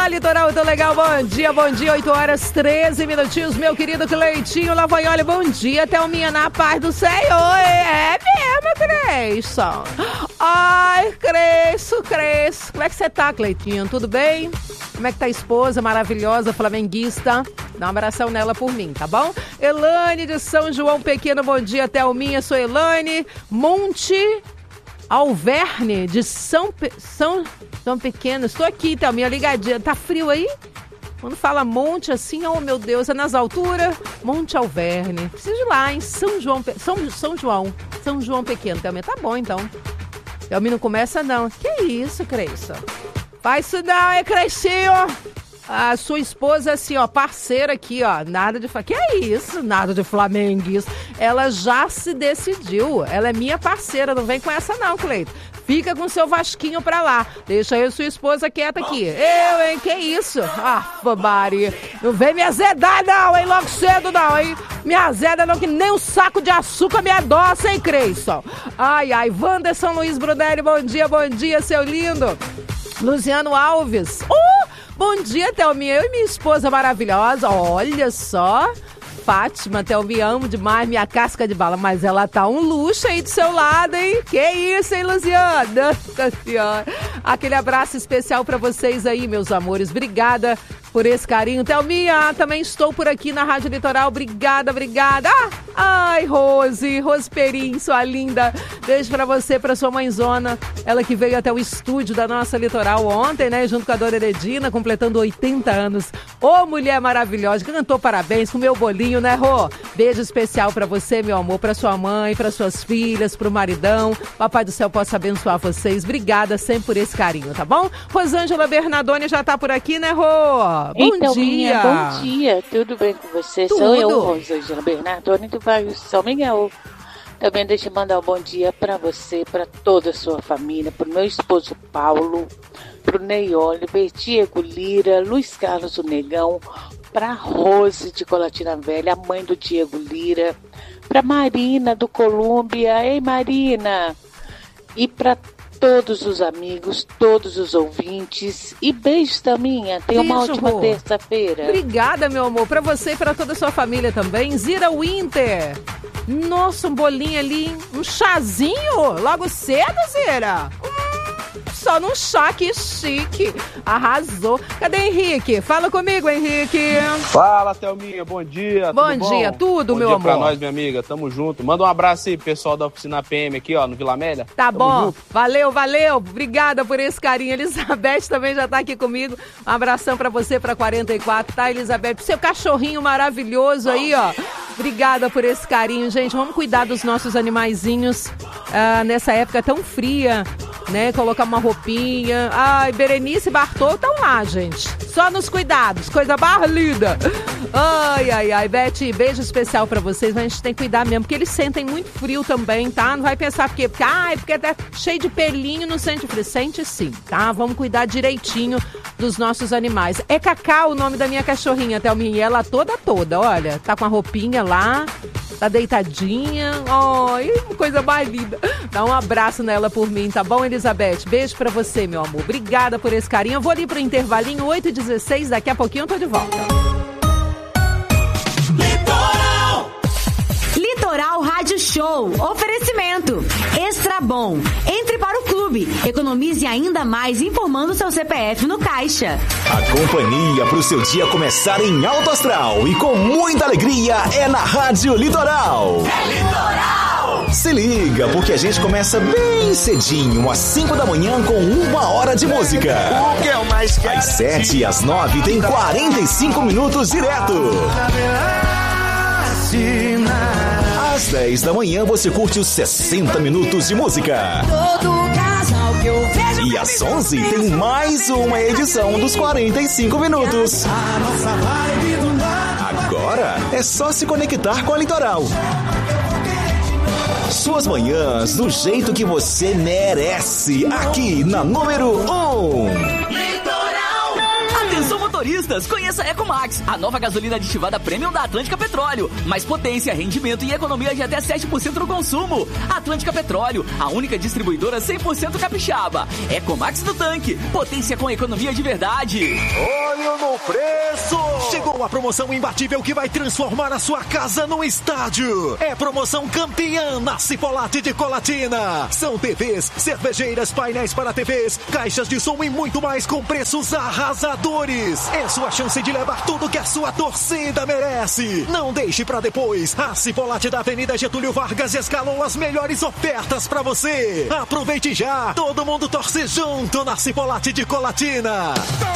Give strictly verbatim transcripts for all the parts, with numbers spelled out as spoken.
Olá, Litoral, tô legal, bom dia, bom dia, oito horas, treze minutinhos, meu querido Cleitinho Lavagnoli, bom dia, Thelminha, na paz do Senhor, é mesmo, Cresson. Ai, Cresço, Cresço, como é que você tá, Cleitinho, tudo bem? Como é que tá a esposa maravilhosa, flamenguista? Dá um abração nela por mim, tá bom? Elane de São João Pequeno, bom dia, Thelminha, sou Elane, Monte Alverne de São, Pe... São... São Pequeno, estou aqui, Thelminha, ligadinha, tá frio aí? Quando fala monte assim, oh meu Deus, é nas alturas? Monte Alverne, preciso ir lá, em São João, Pe... São... São João, São João Pequeno, Thelminha, tá bom então. Thelminha não começa não, que isso, Cresça? Faz isso não, é Crescinho. A sua esposa, assim, ó, parceira aqui, ó, nada de... Que é isso? Nada de flamenguista. Ela já se decidiu. Ela é minha parceira, não vem com essa não, Cleito. Fica com seu Vasquinho pra lá. Deixa eu e sua esposa quieta aqui. Eu, hein? Que isso? Ah, Mari. Não vem me azedar, não, hein? Logo cedo, não, hein? Me azeda, não, que nem um saco de açúcar me adoça, hein, Creyson? Ai, ai. Wanderson Luiz Brunelli, bom dia, bom dia, seu lindo. Luciano Alves. Uh! Bom dia, Thelminha. Eu e minha esposa maravilhosa. Olha só. Fátima, Thelminha, amo demais minha casca de bala, mas ela tá um luxo aí do seu lado, hein? Que isso, hein, Luciana? Nossa Senhora. Aquele abraço especial pra vocês aí, meus amores. Obrigada por esse carinho. Thelminha, também estou por aqui na Rádio Litoral. Obrigada, obrigada. Ai, Rose, Rose Perim, sua linda. Beijo pra você, pra sua mãezona. Ela que veio até o estúdio da nossa Litoral ontem, né? Junto com a Dona Heredina, completando oitenta anos. Ô, mulher maravilhosa, cantou parabéns com o meu bolinho, né, Rô? Beijo especial pra você, meu amor, pra sua mãe, pra suas filhas, pro maridão. Papai do céu possa abençoar vocês. Obrigada sempre por esse carinho, tá bom? Rosângela Bernardoni já tá por aqui, né, Rô? Bom então, dia. Minha, bom dia. Tudo bem com você? Tudo. Sou eu, Rosângela Bernardoni, do bairro São Miguel. Também deixa eu mandar um bom dia para você, para toda a sua família, para o meu esposo Paulo, para o Ney Oliver, Diego Lira, Luiz Carlos o Negão, para Rose de Colatina Velha, a mãe do Diego Lira, para Marina do Colômbia, ei Marina, e para todos os amigos, todos os ouvintes, e beijos também, tenha uma Beijo, ótima Rô. terça-feira. Obrigada, meu amor, pra você e pra toda a sua família também. Zira Winter, nossa, um bolinho ali, um chazinho, logo cedo, Zira. Hum, só num chá, que chique, arrasou. Cadê Henrique? Fala comigo, Henrique. Fala, Thelminha, bom dia. Bom tudo dia, bom? tudo, bom meu dia amor. Pra nós, minha amiga, tamo junto. Manda um abraço aí, pessoal da oficina P M aqui, ó, no Vila Amélia. Tá Tamo bom, junto. valeu, valeu, obrigada por esse carinho. Elizabeth também já tá aqui comigo. Um abração pra você, pra quarenta e quatro, tá, Elizabeth? Seu cachorrinho maravilhoso aí, ó. Obrigada por esse carinho, gente. Vamos cuidar dos nossos animaizinhos ah, nessa época tão fria, né? Colocar uma roupinha. Ai, Berenice e Bartô estão lá, gente. Só nos cuidados, coisa barlida. Ai, ai, ai, Beth, beijo especial pra vocês. A gente tem que cuidar mesmo, porque eles sentem muito frio também, tá? Não vai pensar porque, porque, ai, porque tá cheio de pelinho, não sente frio. Sente sim, tá? Vamos cuidar direitinho dos nossos animais. É Cacau o nome da minha cachorrinha, Thelminha. E ela toda, toda, olha, tá com a roupinha lá, tá deitadinha. Ai, coisa mais linda. Dá um abraço nela por mim, tá bom, Elizabeth? Beijo pra você, meu amor. Obrigada por esse carinho. Eu vou ali pro intervalinho, oito e dezesseis, daqui a pouquinho eu tô de volta. Litoral! Litoral Rádio Show. Oferecimento Extra Bom. Entre para o clube. Economize ainda mais informando seu C P F no caixa. A companhia para o seu dia começar em alto astral e com muita alegria é na Rádio Litoral. É Litoral! Se liga, porque a gente começa bem cedinho, às cinco da manhã, com uma hora de música. O que é o mais caro? Às sete e às nove tem quarenta e cinco minutos direto. Às dez da manhã você curte os sessenta minutos de música. Todo casal que eu vejo. E às onze tem mais uma edição dos quarenta e cinco minutos. Agora é só se conectar com a Litoral. Suas manhãs do jeito que você merece, aqui na número um. Litoral! Atenção, motorista! Motoristas, conheça a Ecomax, a nova gasolina aditivada Premium da Atlântica Petróleo. Mais potência, rendimento e economia de até sete por cento no consumo. Atlântica Petróleo, a única distribuidora cem por cento capixaba. Ecomax do tanque, potência com economia de verdade. Olho no preço! Chegou a promoção imbatível que vai transformar a sua casa num estádio. É promoção campeã na Cipolate de Colatina. São T Vs, cervejeiras, painéis para T Vs, caixas de som e muito mais com preços arrasadores. É sua chance de levar tudo que a sua torcida merece. Não deixe pra depois. A Cipolate da Avenida Getúlio Vargas escalou as melhores ofertas pra você. Aproveite já. Todo mundo torce junto na Cipolate de Colatina.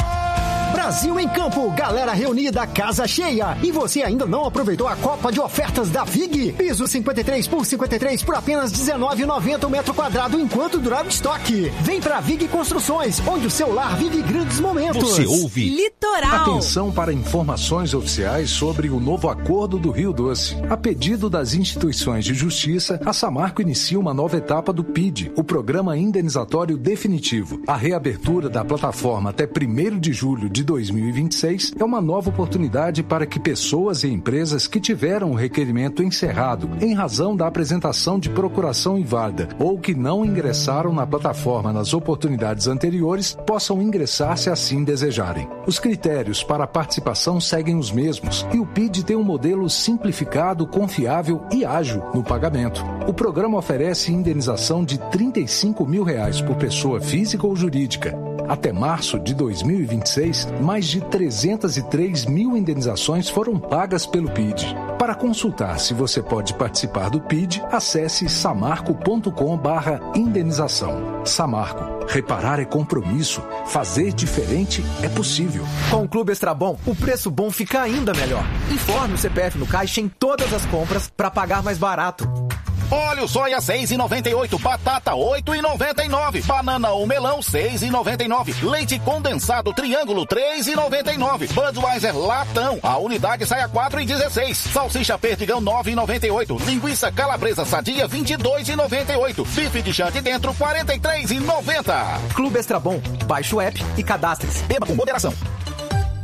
Brasil em campo, galera reunida, casa cheia. E você ainda não aproveitou a Copa de ofertas da Vig? Piso cinquenta e três por cinquenta e três por apenas dezenove reais e noventa centavos o metro quadrado enquanto durar o estoque. Vem pra Vig Construções, onde o seu lar vive grandes momentos. Você ouve Litoral. Atenção para informações oficiais sobre o novo acordo do Rio Doce. A pedido das instituições de justiça, a Samarco inicia uma nova etapa do P I D, o Programa Indenizatório Definitivo. A reabertura da plataforma até primeiro de julho de dois mil e vinte e seis é uma nova oportunidade para que pessoas e empresas que tiveram o requerimento encerrado em razão da apresentação de procuração inválida ou que não ingressaram na plataforma nas oportunidades anteriores possam ingressar se assim desejarem. Os critérios para a participação seguem os mesmos e o P I D tem um modelo simplificado, confiável e ágil no pagamento. O programa oferece indenização de trinta e cinco mil reais por pessoa física ou jurídica. Até março de dois mil e vinte e seis, mais de trezentas e três mil indenizações foram pagas pelo P I D. Para consultar se você pode participar do P I D, acesse samarco ponto com barra indenização. Samarco. Reparar é compromisso. Fazer diferente é possível. Com o Clube Extra Bom, o preço bom fica ainda melhor. Informe o C P F no caixa em todas as compras para pagar mais barato. Óleo soia seis e noventa e oito, batata oito e noventa e nove, banana ou melão seis e noventa e nove, leite condensado triângulo três e noventa e nove, Budweiser latão, a unidade sai a quatro e dezesseis, salsicha perdigão nove e noventa e oito, linguiça calabresa sadia vinte e dois e noventa e oito, bife de chante dentro quarenta e três e noventa. Clube Extra Bom, baixe o app e cadastre-se. Beba com moderação.